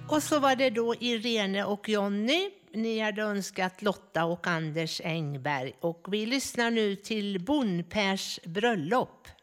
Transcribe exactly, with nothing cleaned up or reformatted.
Och så var det då Irene och Jonny. Ni hade önskat Lotta och Anders Engberg. Och vi lyssnar nu till Bonpers bröllop.